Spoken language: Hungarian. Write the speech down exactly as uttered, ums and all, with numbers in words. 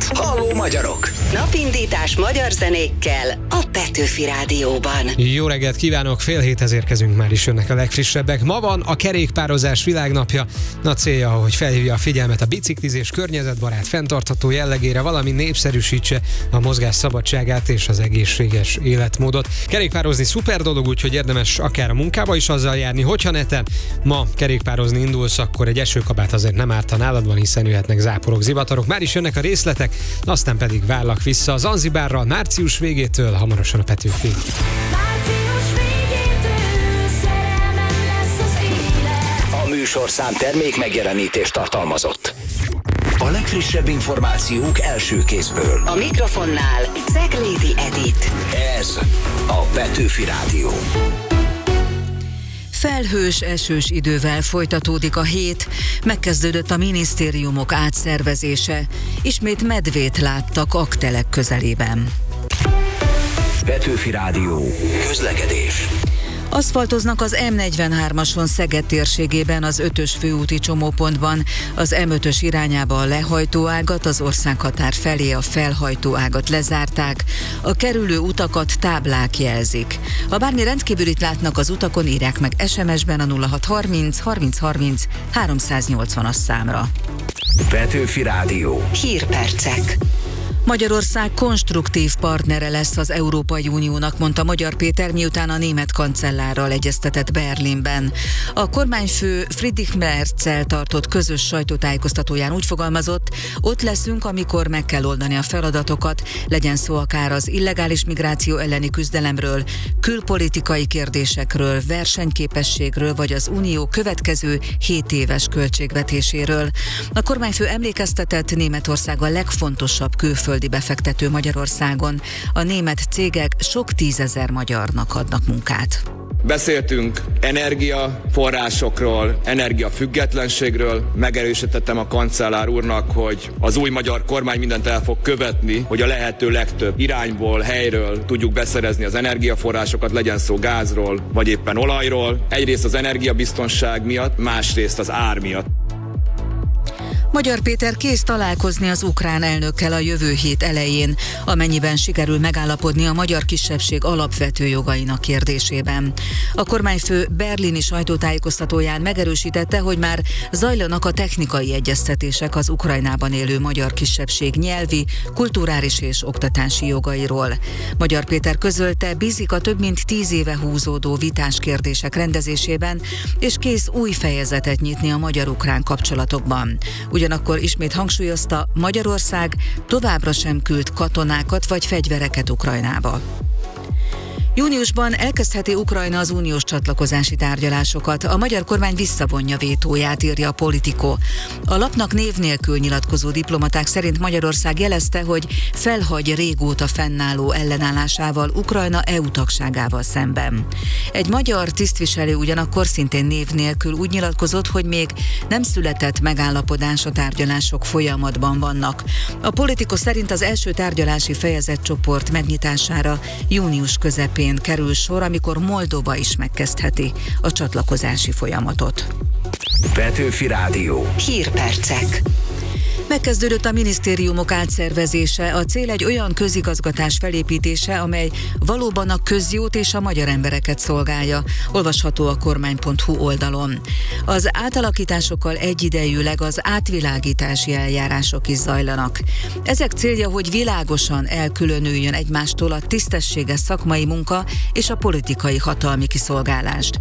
Halló magyarok! Napindítás magyar zenékkel a Petőfi Rádióban. Jó reggelt kívánok, fél héthez érkezünk, már is jönnek a legfrissebbek. Ma van a kerékpározás világnapja. A célja, hogy felhívja a figyelmet a biciklizés környezetbarát, fenntartható jellegére, valamint népszerűsítse a mozgás szabadságát és az egészséges életmódot. Kerékpározni szuper dolog, úgyhogy érdemes akár a munkába is azzal járni. Hogyha neten ma kerékpározni indulsz, akkor egy esőkabát azért nem árt, ha nálad van, hiszen jöhetnek záporok, zivatarok. Már is jönnek a részletek, aztán pedig várlak vissza a Zanzibárra március végétől, hamarosan a Petőfi. A műsorszám termék megjelenítést tartalmazott. A legfrissebb információk első kézből. A mikrofonnál Ceglédi Edit. Ez a Petőfi Rádió. Felhős, esős idővel folytatódik a hét, megkezdődött a minisztériumok átszervezése, ismét medvét láttak Aktelek közelében. Petőfi Rádió. Közlekedés. Aszfaltoznak az M negyvenhármason Szeged térségében az ötös főúti csomópontban, az M ötös irányába a lehajtóágat, az országhatár felé a felhajtóágat lezárták, a kerülő utakat táblák jelzik. Ha bármi rendkívülit látnak az utakon, írják meg es em es-ben a nulla hat harminc harminc harminc háromszáznyolcvanas számra. Petőfi Rádió. Hírpercek. Magyarország konstruktív partnere lesz az Európai Uniónak, mondta Magyar Péter, miután a német kancellárral egyeztetett Berlinben. A kormányfő Friedrich Merz-szel tartott közös sajtótájékoztatóján úgy fogalmazott, ott leszünk, amikor meg kell oldani a feladatokat, legyen szó akár az illegális migráció elleni küzdelemről, külpolitikai kérdésekről, versenyképességről vagy az Unió következő hét éves költségvetéséről. A kormányfő emlékeztetett, Németország a legfontosabb külföldi befektető Magyarországon. A német cégek sok tízezer magyarnak adnak munkát. Beszéltünk energiaforrásokról, energiafüggetlenségről. Megerősítettem a kancellár úrnak, hogy az új magyar kormány mindent el fog követni, hogy a lehető legtöbb irányból, helyről tudjuk beszerezni az energiaforrásokat, legyen szó gázról, vagy éppen olajról. Egyrészt az energiabiztonság miatt, másrészt az ár miatt. Magyar Péter kész találkozni az ukrán elnökkel a jövő hét elején, amennyiben sikerül megállapodni a magyar kisebbség alapvető jogainak kérdésében. A kormányfő berlini sajtótájékoztatóján megerősítette, hogy már zajlanak a technikai egyeztetések az Ukrajnában élő magyar kisebbség nyelvi, kulturális és oktatási jogairól. Magyar Péter közölte, bízik a több mint tíz éve húzódó vitás kérdések rendezésében, és kész új fejezetet nyitni a magyar-ukrán kapcsolatokban. Ugyanakkor ismét hangsúlyozta, Magyarország továbbra sem küld katonákat vagy fegyvereket Ukrajnába. Júniusban elkezdheti Ukrajna az uniós csatlakozási tárgyalásokat. A magyar kormány visszavonja vétóját, írja a Politico. A lapnak név nélkül nyilatkozó diplomaták szerint Magyarország jelezte, hogy felhagy régóta fennálló ellenállásával Ukrajna é u tagságával szemben. Egy magyar tisztviselő ugyanakkor szintén név nélkül úgy nyilatkozott, hogy még nem született megállapodás, a tárgyalások folyamatban vannak. A Politico szerint az első tárgyalási fejezetcsoport megnyitására június közepén kerül sor, amikor Moldova is megkezdheti a csatlakozási folyamatot. Petőfi Rádió. Hírpercek. Megkezdődött a minisztériumok átszervezése, a cél egy olyan közigazgatás felépítése, amely valóban a közjót és a magyar embereket szolgálja. Olvasható a kormány pont hu oldalon. Az átalakításokkal egyidejűleg az átvilágítási eljárások is zajlanak. Ezek célja, hogy világosan elkülönüljön egymástól a tisztességes szakmai munka és a politikai hatalmi kiszolgálást.